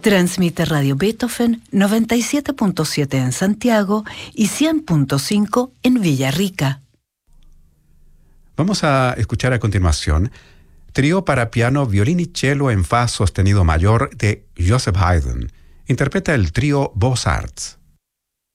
Transmite Radio Beethoven 97.7 en Santiago y 100.5 en Villarrica. Vamos a escuchar a continuación Trío para piano, violín y cello en fa sostenido mayor de Joseph Haydn. Interpreta el trío Beaux Arts.